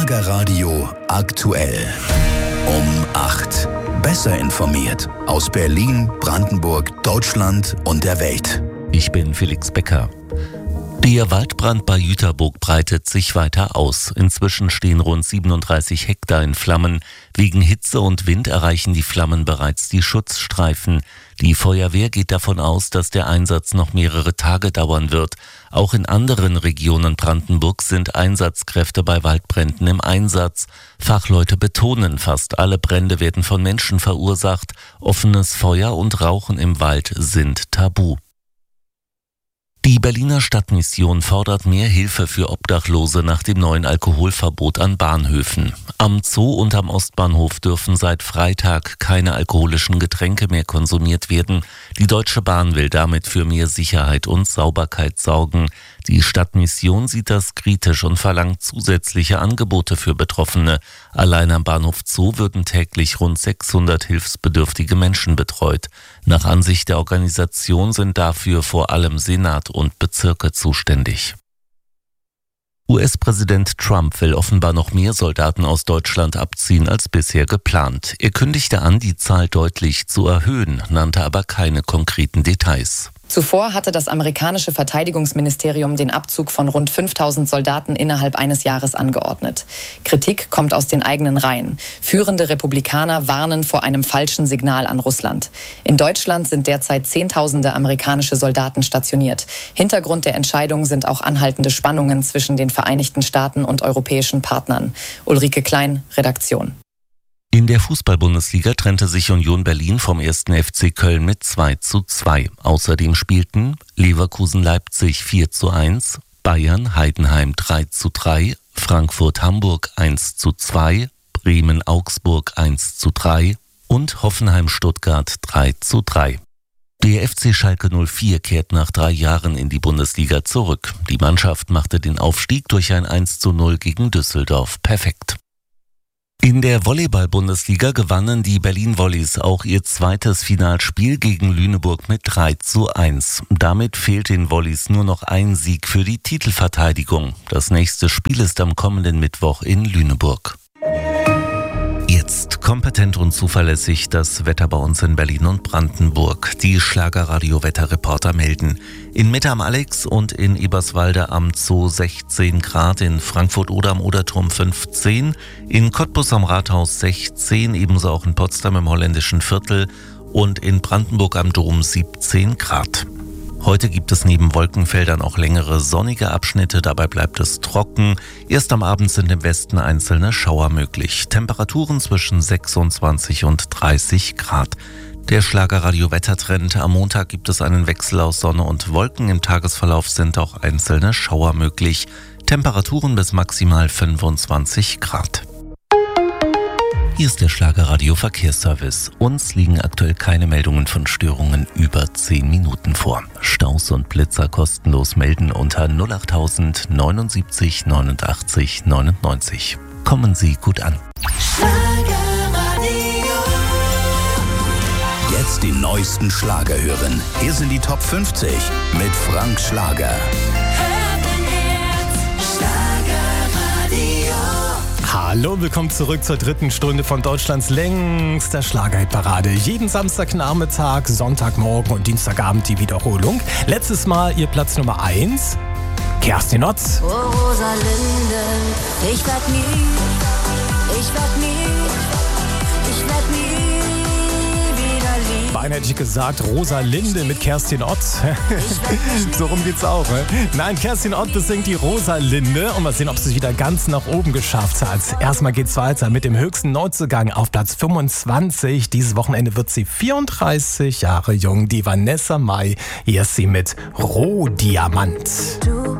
Schlagerradio aktuell. Um 8. Besser informiert aus Berlin, Brandenburg, Deutschland und der Welt. Ich bin Felix Becker. Der Waldbrand bei Jüterbock breitet sich weiter aus. Inzwischen stehen rund 37 Hektar in Flammen. Wegen Hitze und Wind erreichen die Flammen bereits die Schutzstreifen. Die Feuerwehr geht davon aus, dass der Einsatz noch mehrere Tage dauern wird. Auch in anderen Regionen Brandenburgs sind Einsatzkräfte bei Waldbränden im Einsatz. Fachleute betonen, fast alle Brände werden von Menschen verursacht. Offenes Feuer und Rauchen im Wald sind tabu. Die Berliner Stadtmission fordert mehr Hilfe für Obdachlose nach dem neuen Alkoholverbot an Bahnhöfen. Am Zoo und am Ostbahnhof dürfen seit Freitag keine alkoholischen Getränke mehr konsumiert werden. Die Deutsche Bahn will damit für mehr Sicherheit und Sauberkeit sorgen. Die Stadtmission sieht das kritisch und verlangt zusätzliche Angebote für Betroffene. Allein am Bahnhof Zoo würden täglich rund 600 hilfsbedürftige Menschen betreut. Nach Ansicht der Organisation sind dafür vor allem Senat und Bezirke zuständig. US-Präsident Trump will offenbar noch mehr Soldaten aus Deutschland abziehen als bisher geplant. Er kündigte an, die Zahl deutlich zu erhöhen, nannte aber keine konkreten Details. Zuvor hatte das amerikanische Verteidigungsministerium den Abzug von rund 5000 Soldaten innerhalb eines Jahres angeordnet. Kritik kommt aus den eigenen Reihen. Führende Republikaner warnen vor einem falschen Signal an Russland. In Deutschland sind derzeit Zehntausende amerikanische Soldaten stationiert. Hintergrund der Entscheidung sind auch anhaltende Spannungen zwischen den Vereinigten Staaten und europäischen Partnern. Ulrike Klein, Redaktion. In der Fußball-Bundesliga trennte sich Union Berlin vom 1. FC Köln mit 2:2. Außerdem spielten Leverkusen-Leipzig 4:1, Bayern-Heidenheim 3:3, Frankfurt-Hamburg 1:2, Bremen-Augsburg 1:3 und Hoffenheim-Stuttgart 3:3. Der FC Schalke 04 kehrt nach 3 Jahren in die Bundesliga zurück. Die Mannschaft machte den Aufstieg durch ein 1:0 gegen Düsseldorf perfekt. In der Volleyball-Bundesliga gewannen die Berlin Volleys auch ihr zweites Finalspiel gegen Lüneburg mit 3:1. Damit fehlt den Volleys nur noch ein Sieg für die Titelverteidigung. Das nächste Spiel ist am kommenden Mittwoch in Lüneburg. Jetzt kompetent und zuverlässig das Wetter bei uns in Berlin und Brandenburg. Die Schlagerradio-Wetterreporter melden: in Mitte am Alex und in Eberswalde am Zoo 16 Grad, in Frankfurt-Oder am Oderturm 15, in Cottbus am Rathaus 16, ebenso auch in Potsdam im Holländischen Viertel und in Brandenburg am Dom 17 Grad. Heute gibt es neben Wolkenfeldern auch längere sonnige Abschnitte, dabei bleibt es trocken. Erst am Abend sind im Westen einzelne Schauer möglich. Temperaturen zwischen 26 und 30 Grad. Der Schlagerradio-Wettertrend: am Montag gibt es einen Wechsel aus Sonne und Wolken. Im Tagesverlauf sind auch einzelne Schauer möglich. Temperaturen bis maximal 25 Grad. Hier ist der Schlagerradio Verkehrsservice. Uns liegen aktuell keine Meldungen von Störungen über 10 Minuten vor. Staus und Blitzer kostenlos melden unter 08000 79 89 99. Kommen Sie gut an. Jetzt die neuesten Schlager hören. Hier sind die Top 50 mit Frank Schlager. Hallo, willkommen zurück zur 3. Stunde von Deutschlands längster Schlagerhitparade. Jeden Samstagnachmittag, Sonntagmorgen und Dienstagabend die Wiederholung. Letztes Mal ihr Platz Nummer 1, Kerstin Ott. Oh, Rosalinde, ich werd nie wieder lieb. Beinahe hätte ich gesagt, Rosalinde mit Kerstin Ott. So rum geht's auch, ne? Nein, Kerstin Ott besingt die Rosalinde und mal sehen, ob sie es wieder ganz nach oben geschafft hat. Erstmal geht's weiter mit dem höchsten Neuzugang auf Platz 25. Dieses Wochenende wird sie 34 Jahre jung. Die Vanessa Mai, hier ist sie mit Rohdiamant. Du